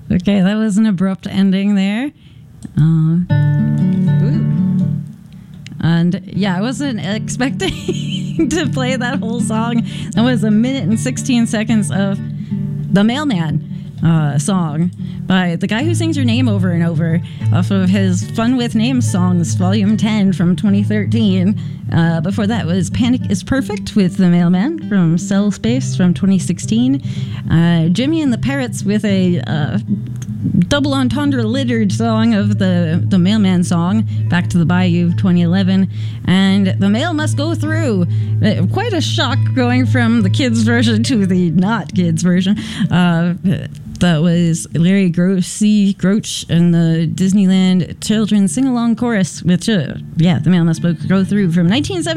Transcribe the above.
Okay, that was an abrupt ending there. And yeah, I wasn't expecting to play that whole song. That was 1 minute and 16 seconds of The Mailman song by the guy who sings your name over and over off of his Fun with Names Songs, Volume 10 from 2013. Before that was Panic is Perfect with The Mailman from Cell Space from 2016. Jimmy and the Parrots with a double entendre littered song of the Mailman song, Back to the Bayou 2011. And The Mail Must Go Through. Quite a shock going from the kids version to the not kids version. That was Larry Groach and the Disneyland Children's Sing-Along Chorus, which, The Mail Must Go Through from 1970.